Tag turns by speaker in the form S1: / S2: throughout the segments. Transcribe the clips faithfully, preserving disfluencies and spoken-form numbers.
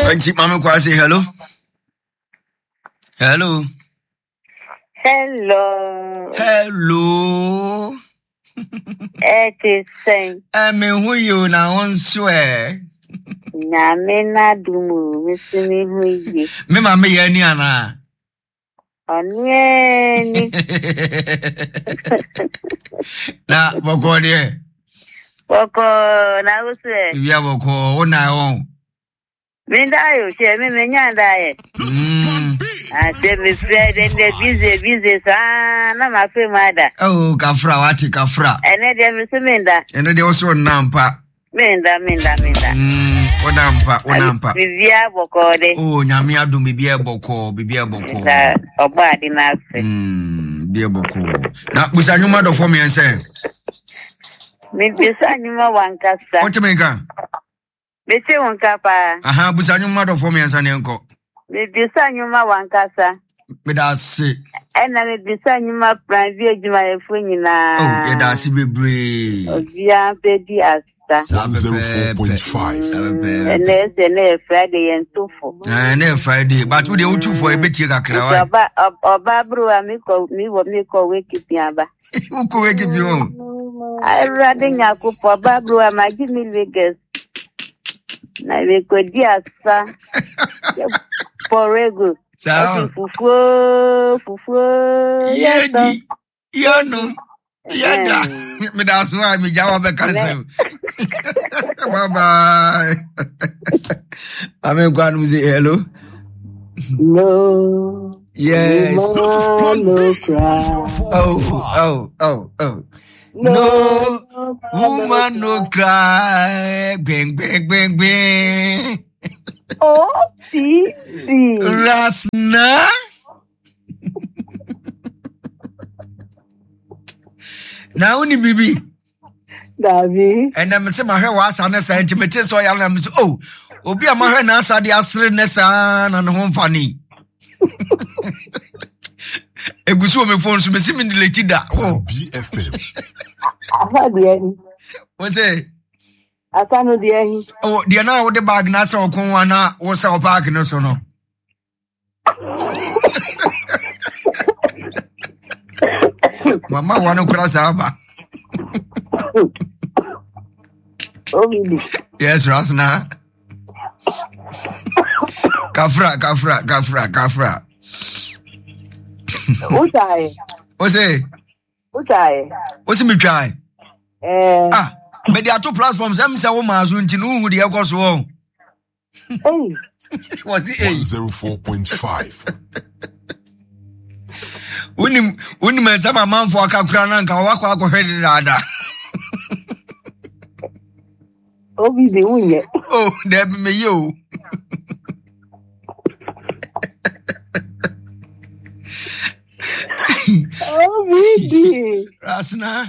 S1: Auntie Mama Kwasi, hello. Hello.
S2: Hello.
S1: Hello.
S2: It is saying.
S1: I mean, who you now on swear?
S2: Namena dumu, Mister Me who ye.
S1: Me mama yani ana.
S2: Onieni.
S1: Na boko de.
S2: Boko na uswe.
S1: Bia boko ona on.
S2: Me dayo che me me nyanda ye.
S1: Mm.
S2: I said me spread and the busy busy sa na ma fe mada.
S1: Oh, kafra wati kafra.
S2: Ene de me semenda.
S1: Ene de oso nampa.
S2: Menda menda menda.
S1: Mm, onampa onampa.
S2: Bibia boko de.
S1: Oh, nyame adum bibia boko, bibia boko.
S2: Da oba di na fe.
S1: Mm, bibia boko. Na busa nyuma do form yen say.
S2: Me bisa nyuma wankasa.
S1: What me kan?
S2: Me se wanka pa.
S1: Aha, busa nyuma do form yen say nko.
S2: Me bisa nyuma wankasa.
S1: Me da se.
S2: Ena me bisa nyuma plan vi ejuma efu nyina.
S1: Oh, ye da se bebre.
S2: Obia pedi asta.
S3: one oh four point five.
S2: Ene ene Friday yen tufo.
S1: Eh, na Friday, but we dey utu for e beti kakra wa.
S2: Oba oba bro ami ko mi wo mi ko weki piaba.
S1: Uko weki bi on.
S2: Ayrade nyakupo oba bro amaji mi Vegas. Na we ko di asa. Porego.
S1: Ciao.
S2: Fufu fufu.
S1: Yedi. Yano. Yada. Me da so mi jawa be cancel. Bye bye. Amen kwa nuzi hello.
S2: No.
S1: Yes.
S2: No, no cry.
S1: Oh, oh, oh, oh. No, woman no cry. Bang, bang, bang, bang.
S2: Oh, see, see.
S1: Rasna. Now, only bibi.
S2: Davi.
S1: And I'm saying, my hair was on a sentimental, so I am so, oh, Obi Amaha Nasa, the Asrin Nessan, and home funny. A good woman phones me seeming related that. Oh,
S3: B F M.
S2: I had the end.
S1: what's it?
S2: I can't know the end.
S1: Oh, the now with the bag Nasa or Kwana was our park in us or no. Mama wanna cross over.
S2: Oh, really?
S1: Yes, Rasna. Kafra, Kafra, Kafra, Kafra.
S2: Who's I?
S1: What's it?
S2: Who's I?
S1: What's me try?
S2: Eh.
S1: Ah, but there are two platforms. I'm saying, woman, so into who the air goes wrong.
S2: Hey.
S1: Was it a
S3: one oh four point five.
S1: When him, when him, some man for a capran and Kawaka go ahead rada.
S2: Oh, be the winner.
S1: Oh, there be me you.
S2: Oh, really?
S1: Rasna.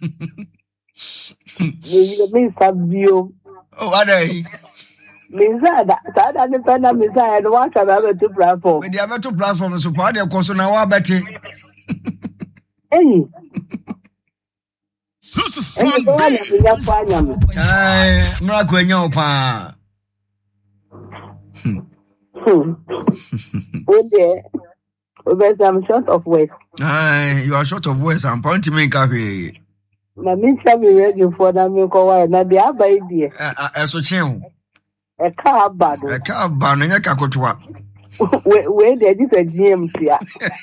S2: Me me sabio.
S1: Oh, what are
S2: Me sada, sada ne pena me sada no want to have two platform.
S1: But the other two platforms, so part of course, now I bet it.
S2: Hey.
S3: This is
S2: And the one
S3: Plan
S2: is in your fire.
S1: Aye, Miracle in your pa.
S2: Hmm. Oh, there. Oh, but I'm short of words.
S1: Aye, you are short of words and pointing me cafe.
S2: My minister be ready for that me go why na the abai dear.
S1: Eh, so chill.
S2: A car bad.
S1: A car ban in your cacotwa.
S2: Where there is a G M here.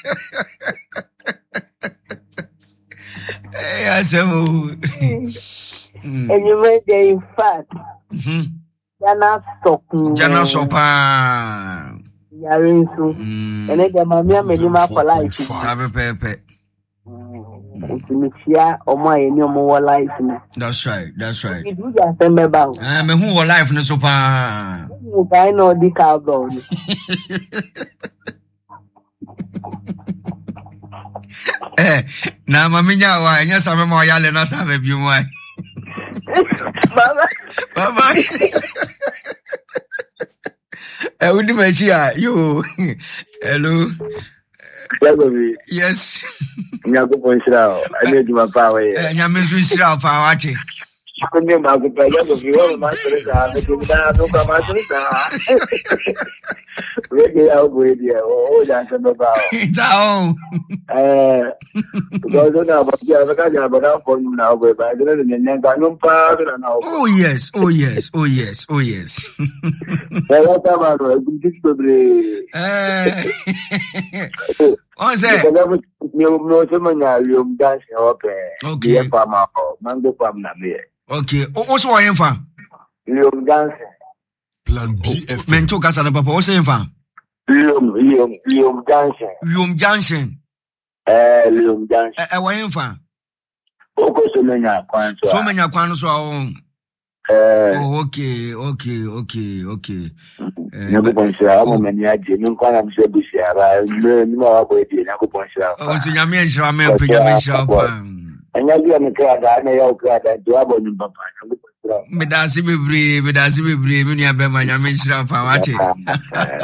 S1: Hey, I say,
S2: And you made there in fact. Jana stock.
S1: Jana sopa.
S2: Yarin so. And then the mamma made him up for life.
S1: Sabe pepe.
S2: Or my any more life.
S1: That's right, that's right.
S2: You do just remember.
S1: I'm a who life no sopa.
S2: I know the cowboy.
S1: Eh, na maminya wa nya same mo yale na sabe bi mo ai.
S2: Baba.
S1: Baba. Eh, udi me chia yo. Hello.
S4: Yes.
S1: Yes.
S4: Nyako ponshira. I need my power.
S1: Eh, nya me so shira fa wa che.
S4: Kuni makupaya kufiwa masereka amekunda nuka masereka. Weke ya ubwedia o janse baba.
S1: Tao.
S4: Eh. Because na bakia bakaja bana phone na ubwe ba dile ne nyenga numpa na na.
S1: Oh yes, oh yes, oh yes, oh yes.
S4: Ela tama no bisikbre.
S1: Eh. On say.
S4: Meu meu semana eu dance open.
S1: Okay.
S4: Ye pa ma o mango pa na me.
S1: Okay. O so yen fa.
S4: Liam dance.
S3: Plan B F M.
S1: Mento kasa na papa o say yen fa.
S4: Liam Liam Liam dance.
S1: Yum Junction.
S4: Eh Liam dance.
S1: Eh wa yen fa.
S4: O ko semana kwan so.
S1: So menya kwan so a o.
S4: Eh.
S1: Oh okay, okay, okay, okay.
S4: Eh na ko bonsa mo meni aje ni kwan na mse busiara. Me ni ma wa ko edi na ko bonsa.
S1: O so nyame enhira me penya me enhira pa.
S4: Anya dia me kra da na ya o kra da do abo ni papa na ko bonsa.
S1: Me da si bebre, me da si bebre, me nua be ma nyame enhira pa wate.